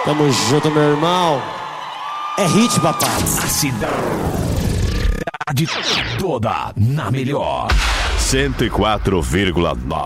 Tamo junto, meu irmão. É hit, papai. A cidade toda na melhor. 104,9.